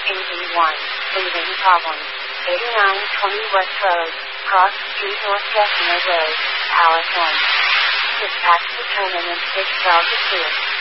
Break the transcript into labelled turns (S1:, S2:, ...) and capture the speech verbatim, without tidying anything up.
S1: A D one, leaving problem. eighty-nine twenty West Road, Cross Street North Gatineau Road, Palace End. Dispatch determinant six Delta two.